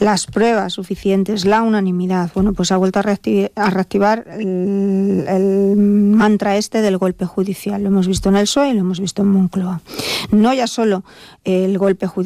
las pruebas suficientes, la unanimidad. Bueno, pues ha vuelto a reactivar el mantra este del golpe judicial. Lo hemos visto en el PSOE y lo hemos visto en Moncloa. No ya solo el golpe judicial